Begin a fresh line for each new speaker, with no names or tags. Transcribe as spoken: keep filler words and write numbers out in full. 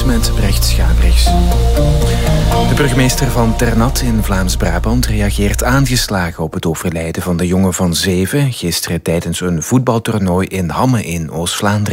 nieuws met Brecht Schabrichs. De burgemeester van Ternat in Vlaams-Brabant reageert aangeslagen op het overlijden van de jongen van zeven gisteren tijdens een voetbaltoernooi in Hamme in Oost-Vlaanderen.